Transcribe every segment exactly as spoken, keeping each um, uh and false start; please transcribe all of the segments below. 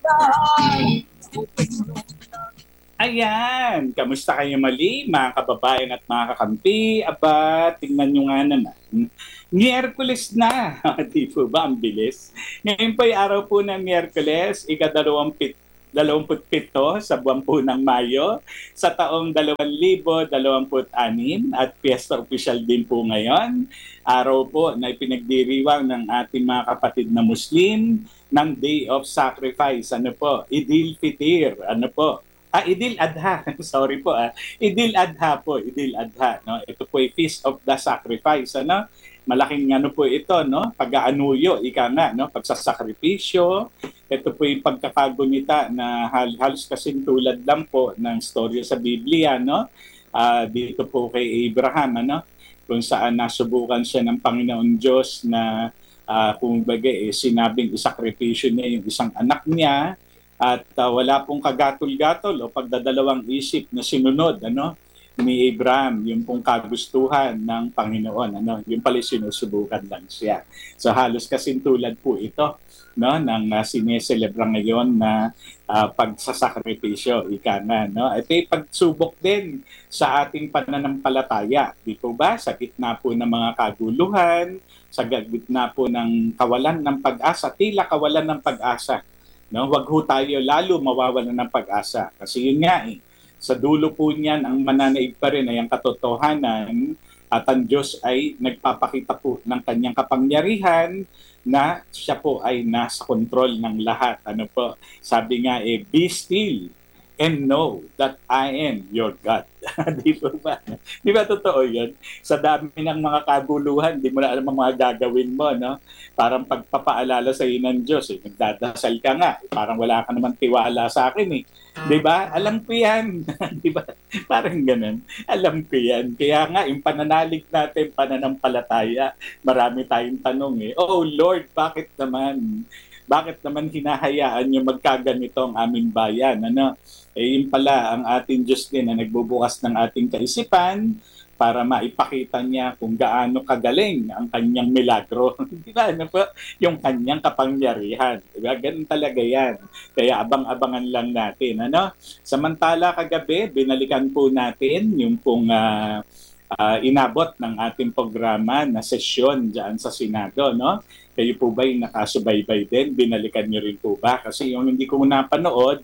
Ayan, kamusta kayo mali, mga kababayan at mga kakampi? Aba, tingnan nyo nga naman. Miyerkules na, di po ba ang bilis? Ngayon po ay araw po ng Miyerkules, ikadalawampit dalawamput pito sa buwan po ng Mayo sa taong dalawang libo dalawamput anim at piyesta opisyal din po ngayon. Araw po na ipinagdiriwang ng ating mga kapatid na Muslim ng Day of Sacrifice. Ano po? Idil Fitir. Ano po? Ah, Idil Adha. Sorry po ah. Idil Adha po, Idil Adha, no. Ito po ay Feast of the Sacrifice, ano? Malaking ano po ito, no? Pag-aanuyo, ika nga, no? Pagsasakripisyo. Ito po yung pagkakagunita na hal halos kasing tulad lang po ng storya sa Biblia, no? Ah, dito po kay Abraham, ano? Kung saan nasubukan siya ng Panginoon Diyos na uh, kung bagay, eh, sinabing isakripisyo niya yung isang anak niya at uh, wala pong kagatol-gatol o pagdadalawang isip na sinunod ano ni Abraham, yung pong kagustuhan ng Panginoon, ano, yung pala sinusubukan lang siya. So halos kasintulad po ito, no, ng uh, sineselebra ngayon na uh, pagsasakripisyo, ika na, no. Ito ay pagsubok din sa ating pananampalataya, di po ba? Sa gitna po ng mga kaguluhan, sa gitna po ng kawalan ng pag-asa, tila kawalan ng pag-asa. No, wag ho tayo lalo mawawalan ng pag-asa. Kasi yun nga eh, sa dulo po niyan, ang mananaig pa rin ay ang katotohanan at ang Diyos ay nagpapakita po ng kanyang kapangyarihan na siya po ay nasa kontrol ng lahat. Ano po? Sabi nga eh, be still and know that I am your God. Di ba ba? Di ba totoo yun? Sa dami ng mga kaguluhan, di mo na alam ang mga gagawin mo, no? Parang pagpapaalala sa iyo ng Diyos, eh, nagdadasal ka nga, parang wala ka naman tiwala sa akin eh. Di ba? Alam ko yan. Di ba? Parang ganun. Alam ko yan. Kaya nga, yung pananalig natin, pananampalataya, marami tayong tanong eh. Oh Lord, bakit naman? Bakit naman hinahayaan niyo magkaganito ang aming bayan? Ano? Eh, yun pala ang ating Diyos din na nagbubukas ng ating kaisipan para maipakita niya kung gaano kagaling ang kanyang milagro. Di ba? Ano po? Yung kanyang kapangyarihan. Di ba? Ganun talaga yan. Kaya abang-abangan lang natin. Ano? Samantala kagabi, binalikan po natin yung pong uh, uh, inabot ng ating programa na sesyon dyan sa Senado. No? Kayo po ba yung nakasubaybay din? Binalikan niyo rin po ba? Kasi yung hindi ko napanood,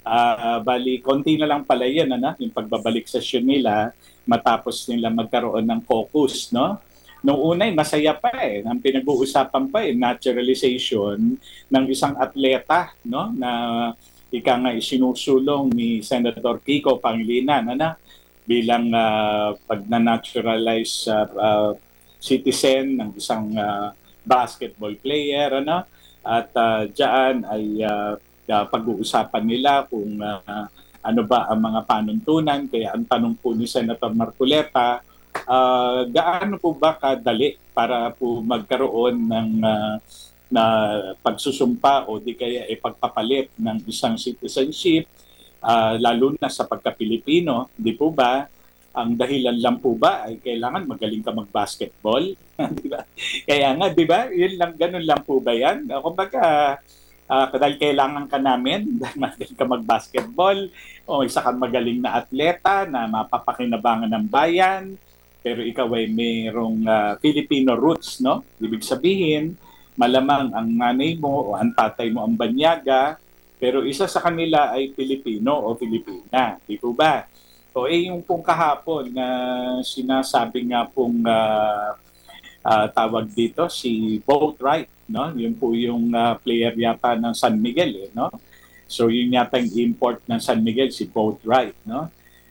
Uh, bali, konti na lang pala yan, ano? Yung pagbabalik session nila matapos nila magkaroon ng caucus, no? Noong una, masaya pa eh. Ang pinag-uusapan pa eh, naturalization ng isang atleta, no? Na ika nga isinusulong ni Senator Kiko Pangilinan, ano? Bilang uh, pag-naturalize uh, uh, citizen ng isang uh, basketball player, ano? At uh, dyan ay uh, Uh, pag-uusapan nila kung uh, ano ba ang mga panuntunan. Kaya ang tanong po ni Senator Marcoleta, uh, gaano po ba kadali para po magkaroon ng uh, na pagsusumpa o di kaya ipagpapalit ng isang citizenship, uh, lalo na sa pagka-Pilipino, di po ba? Ang dahilan lang po ba ay kailangan magaling ka mag-basketball? Di ba? Kaya nga, di ba? Yun lang, ganun lang po ba yan? Kumbaga, Uh, dahil kailangan ka namin, dahil magaling ka mag-basketball, o isa kang magaling na atleta na mapapakinabangan ng bayan, pero ikaw ay mayroong uh, Filipino roots, no? Ibig sabihin, malamang ang nanay mo o ang tatay mo ang banyaga, pero isa sa kanila ay Pilipino o Filipina. Di po ba? O eh, yung pong kahapon na sinasabi nga pong uh, uh, tawag dito, si Boatwright, no? Yun po yung uh, player yata ng San Miguel, eh, no? So yun yata yung import ng San Miguel, si Boatwright, no?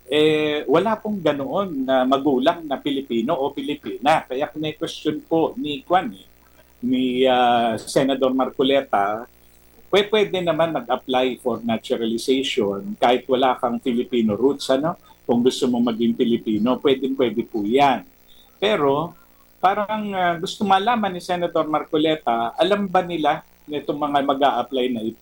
Eh, wala pong ganoon na magulang na Pilipino o Pilipina. Kaya kine-question po ni Kwan, eh, ni uh, Senador Marcoleta, pwede naman mag-apply for naturalization kahit wala kang Filipino roots, ano? Kung gusto mo maging Pilipino, pwede-pwede po yan. Pero parang uh, gusto malaman ni Senator Marcoleta, alam ba nila nitong mga mag-a-apply na ito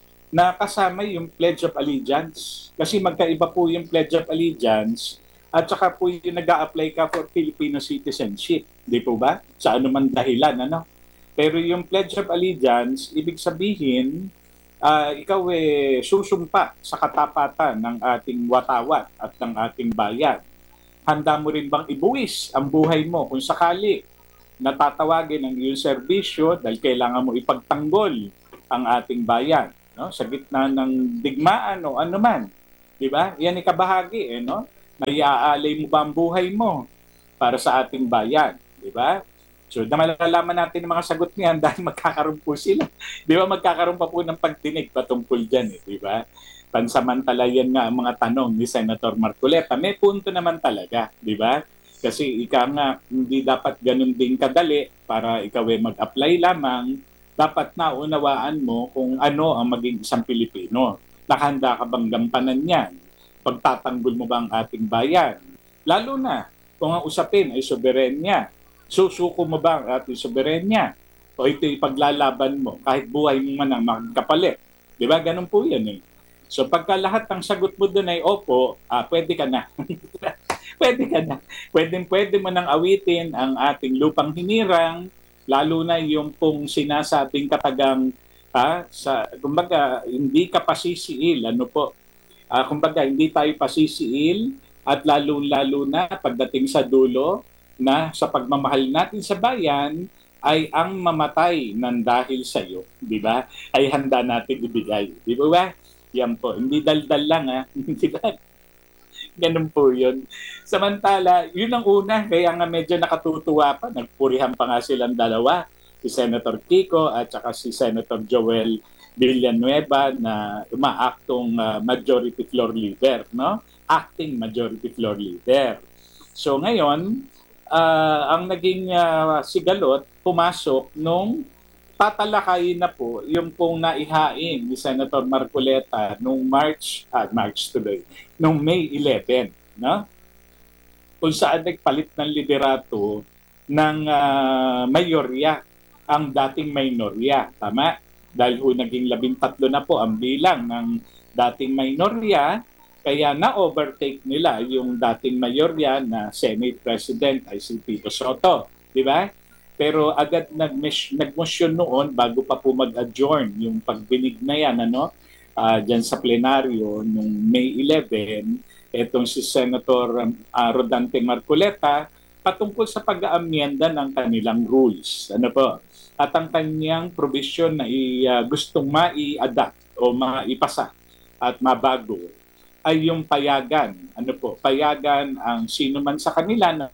na kasama yung Pledge of Allegiance? Kasi magkaiba po yung Pledge of Allegiance at saka po yung nag-a-apply ka for Filipino citizenship. Di po ba? Sa anuman dahilan, ano? Pero yung Pledge of Allegiance, ibig sabihin, uh, ikaw eh susumpa sa katapatan ng ating watawat at ng ating bayan. Handa mo rin bang ibuwis ang buhay mo kung sakali natatawagin ang iyong serbisyo dahil kailangan mo ipagtanggol ang ating bayan, no? Sa gitna ng digmaan o anuman, di ba? Yan ay kabahagi, eh, no? Maiaalay mo ba ang buhay mo para sa ating bayan, di ba? So, na malalaman natin ang mga sagot niyan dahil magkakaroon po sila. Di ba, magkakaroon pa po ng pagtinig patungkol dyan, eh, di ba? Pansamantala yan nga ang mga tanong ni Senator Marcoleta. May punto naman talaga, di ba? Kasi ika nga, hindi dapat ganun din kadali para ikaw ay mag-apply lamang. Dapat naunawaan mo kung ano ang maging isang Pilipino. Nakahanda ka bang gampanan yan? Pagtatanggol mo ba ang ating bayan? Lalo na kung ang usapin ay soberenya. Susuko mo ba ang ating soberenya? O ito ipaglalaban mo kahit buhay mo man ang magkapalit. Di ba? Ganun po yan eh. So pagka lahat ng sagot mo doon ay opo, ah, pwede ka na. Pwede ka na. Pwede, pwede mo nang awitin ang ating lupang hinirang, lalo na yung pong sinasabing katagang, ha, sa, kumbaga, hindi ka pasisiil, ano po, uh, kumbaga, hindi tayo pasisiil, at lalo-lalo na pagdating sa dulo, na sa pagmamahal natin sa bayan, ay ang mamatay ng dahil sa iyo, di ba? Ay handa natin ibigay. Di ba? Yan po. Hindi daldal lang, ha? Di ba? Ganun po yun. Samantala, yun ang una, kaya nga medyo nakatutuwa pa, nagpurihan pa nga silang dalawa, si Senator Kiko at saka si Senator Joel Villanueva na umaaktong uh, majority floor leader, no? Acting majority floor leader. So ngayon, uh, ang naging uh, sigalot, pumasok nung tatalakayin na po yung pong naihain ni Senator Marcoleta nung March, ah, March tuloy, nung May eleventh, no? Kung saan nagpalit ng liderato ng uh, mayorya ang dating minorya, tama? Dahil ho naging labing tatlo na po ang bilang ng dating minorya, kaya na-overtake nila yung dating mayorya na Senate President ay si Tito Soto, di ba? Pero agad nag-motion noon bago pa po mag-adjourn yung pagbinig na yan, ano, uh, dyan sa plenaryo nung May eleventh, etong si Senator uh, Rodante Marcoleta patungkol sa pag-aamyenda ng kanilang rules. Ano po? At ang kanyang provision na i, uh, gustong mai-adapt o maipasa at mabago ay yung payagan. Ano po? Payagan ang sino man sa kanila na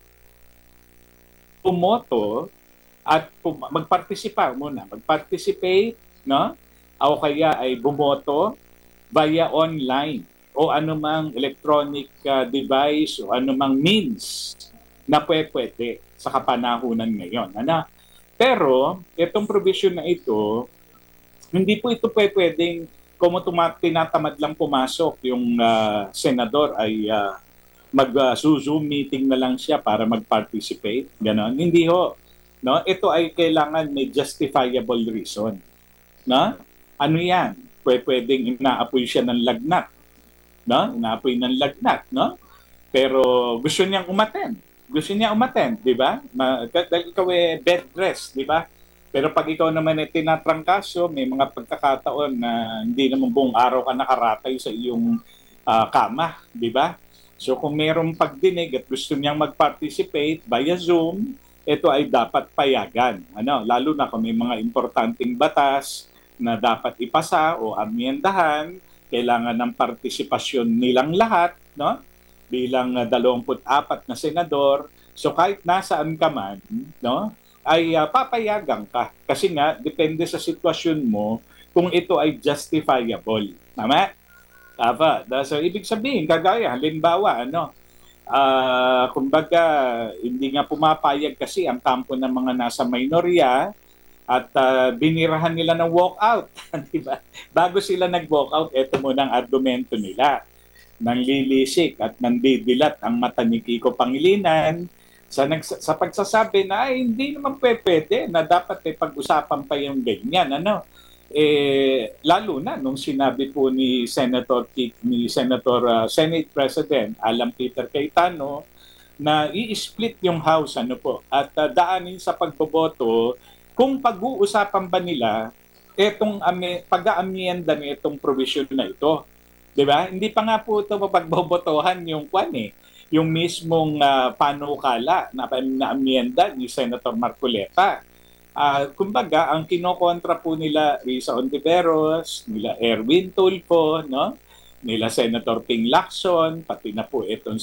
pumoto at pum- magpartisipa muna, mag-participate, no? O kaya ay bumoto via online o anumang electronic uh, device o anumang means na pwede sa kapanahunan ngayon. Ano? Pero itong provision na ito, hindi po ito pwedeng kung tinatamad lang pumasok yung uh, senador ay uh, mag-Zoom uh, meeting na lang siya para mag-participate, ganon. Hindi ho. No? Ito ay kailangan may justifiable reason. No? Ano yan? Pwedeng inaapoy siya ng lagnat. No? Inaapoy ng lagnat, no? Pero gusto niyang umattend. Gusto niya umattend, di ba? Dahil ikaw eh bed rest, di ba? Pero pag ikaw naman ay tinatrangkaso, may mga pagkakataon na hindi naman buong araw ka nakaratay sa iyong uh, kama, di ba? So kung mayroong pagdinig at gusto niyang mag-participate via Zoom, ito ay dapat payagan. Ano, lalo na kung may mga importanteng batas na dapat ipasa o amyendahan, kailangan ng partisipasyon nilang lahat, no? Bilang uh, dalawampu't apat na senador. So kahit nasaan ka man, no, ay uh, papayagan ka. Kasi nga, depende sa sitwasyon mo kung ito ay justifiable. Tama? Tama. So, ibig sabihin, kagaya, halimbawa, ano, uh, kumbaga, hindi nga pumapayag kasi ang kampo ng mga nasa minorya at uh, binirahan nila ng walkout. Diba? Bago sila nag-walkout, ito muna ang argumento nila. Nanlilisik at nandidilat ang mata ni Kiko Pangilinan sa, nags- sa pagsasabi na ay, hindi naman pwede na dapat ay pag-usapan pa yung ganyan. Ano? Eh, lalo na nung sinabi po ni Senator ni Senator uh, Senate President Alan Peter Cayetano na i-split yung House ano po at uh, daanin sa pagboboto kung pag-uusapan ba nila etong ame, pag-aamyenda nitong provision na ito. 'Di ba? Hindi pa nga po ito mapagbobotohan yung kwan eh, yung mismong ah, panukala na, na amyenda ni Senator Marcoleta. Ah, kumbaga, ang kinokontra po nila Risa Ontiveros, nila Erwin Tulfo, no? Nila Senator Ping Lacson, pati na po itong